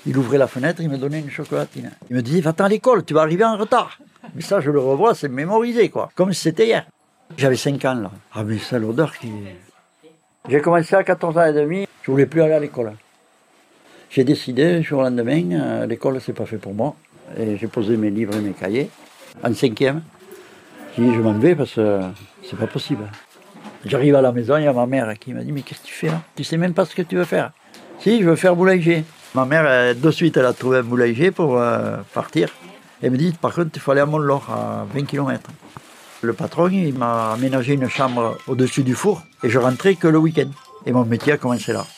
Il ouvrait la fenêtre, il me donnait une chocolatine. Il me disait, va-t'en à l'école, tu vas arriver en retard. Mais ça, je le revois, c'est mémorisé, quoi. Comme si c'était hier. J'avais 5 ans, là. Ah, mais c'est l'odeur qui... J'ai commencé à 14 ans et demi, je voulais plus aller à l'école. J'ai décidé, du jour au lendemain, l'école, c'est pas fait pour moi. Et j'ai posé mes livres et mes cahiers. En 5e, j'ai dit, je m'en vais parce que c'est pas possible. J'arrive à la maison, il y a ma mère qui m'a dit, mais qu'est-ce que tu fais là? Tu sais même pas ce que tu veux faire. Si, je veux faire boulanger. Ma mère, de suite, elle a trouvé un boulanger pour partir. Elle me dit, par contre, il faut aller à Mont-Laur, à 20 km. Le patron, il m'a aménagé une chambre au-dessus du four et je rentrais que le week-end. Et mon métier a commencé là.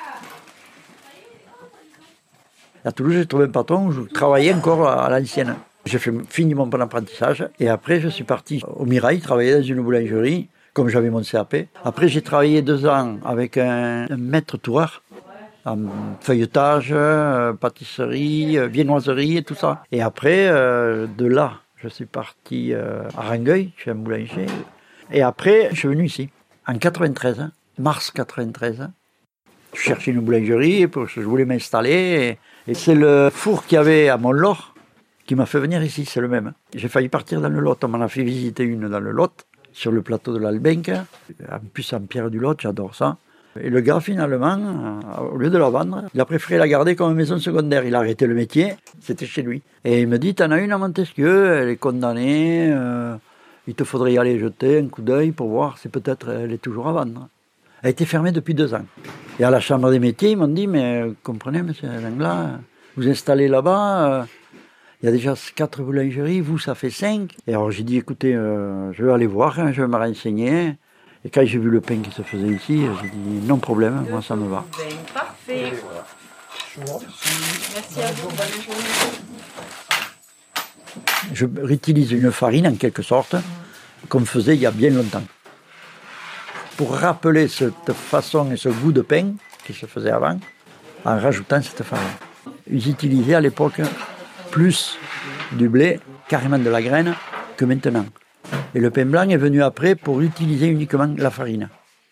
À Toulouse, j'ai trouvé un patron où je travaillais encore à l'ancienne. J'ai fini mon bon apprentissage et après, je suis parti au Mirail, travailler dans une boulangerie, comme j'avais mon CAP. Après, j'ai travaillé 2 ans avec un maître toureur, en feuilletage, pâtisserie, viennoiserie et tout ça. Et après, de là, je suis parti à Rangueil, chez un boulanger. Et après, je suis venu ici, en 93, mars 93. Je cherchais une boulangerie, je voulais m'installer. Et c'est le four qu'il y avait à Mont-Laur qui m'a fait venir ici, c'est le même. J'ai failli partir dans le Lot, on m'en a fait visiter une dans le Lot, sur le plateau de l'Albenque. En plus, en pierre du Lot, j'adore ça. Et le gars, finalement, au lieu de la vendre, il a préféré la garder comme maison secondaire. Il a arrêté le métier, c'était chez lui. Et il me dit, t'en as une à Montesquieu, elle est condamnée, il te faudrait y aller jeter un coup d'œil pour voir si peut-être elle est toujours à vendre. Elle a été fermée depuis 2 ans. Et à la Chambre des métiers, ils m'ont dit, mais comprenez, monsieur Langla, vous installez là-bas, il y a déjà 4 boulangeries, vous, ça fait 5. Et alors j'ai dit, écoutez, je vais aller voir, je vais me renseigner. Et quand j'ai vu le pain qui se faisait ici, j'ai dit non problème, moi ça me va. Parfait. Merci à vous, bonne journée. Je réutilise une farine en quelque sorte, comme faisait il y a bien longtemps. Pour rappeler cette façon et ce goût de pain qui se faisait avant, en rajoutant cette farine. Ils utilisaient à l'époque plus du blé, carrément de la graine, que maintenant. Et le pain blanc est venu après pour utiliser uniquement la farine.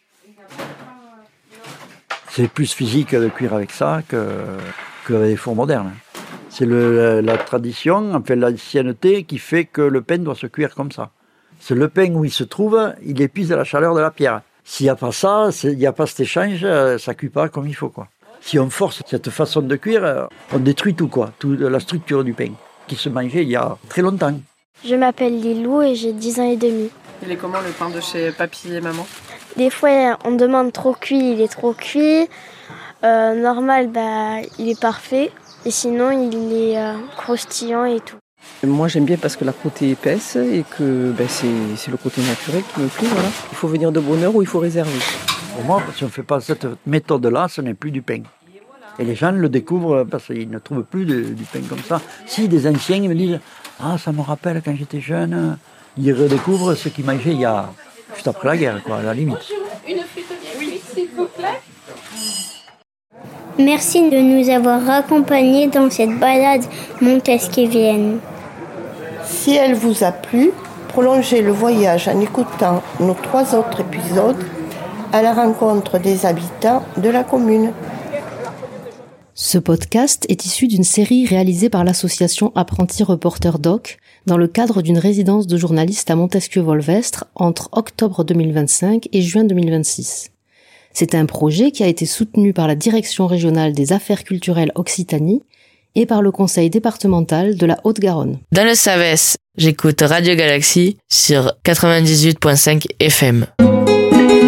C'est plus physique de cuire avec ça qu'avec des fours modernes. C'est la tradition, enfin l'ancienneté qui fait que le pain doit se cuire comme ça. C'est le pain où il se trouve, il épuise la chaleur de la pierre. S'il n'y a pas ça, il n'y a pas cet échange, ça ne cuit pas comme il faut, quoi. Si on force cette façon de cuire, on détruit tout, quoi, toute la structure du pain, qui se mangeait il y a très longtemps. Je m'appelle Lilou et j'ai 10 ans et demi. Il est comment le pain de chez papy et maman? Des fois, on demande trop cuit, il est trop cuit. Normal, il est parfait. Et sinon, il est croustillant et tout. Moi, j'aime bien parce que la croûte est épaisse et que c'est le côté naturel qui me plaît. Voilà. Il faut venir de bonne heure ou il faut réserver. Pour moi, si on ne fait pas cette méthode-là, ce n'est plus du pain. Et les gens le découvrent parce qu'ils ne trouvent plus du pain comme ça. Si des anciens ils me disent « Ah, ça me rappelle quand j'étais jeune », ils redécouvrent ce qu'ils mangeaient il y a juste après la guerre, quoi, à la limite. Une frite bien, s'il vous plaît. Merci de nous avoir accompagnés dans cette balade montesquiévienne. Si elle vous a plu, prolongez le voyage en écoutant nos 3 autres épisodes à la rencontre des habitants de la commune. Ce podcast est issu d'une série réalisée par l'association Apprentis Reporters Doc dans le cadre d'une résidence de journalistes à Montesquieu-Volvestre entre octobre 2025 et juin 2026. C'est un projet qui a été soutenu par la Direction régionale des affaires culturelles Occitanie et par le Conseil départemental de la Haute-Garonne. Dans le Savès, j'écoute Radio Galaxie sur 98.5 FM.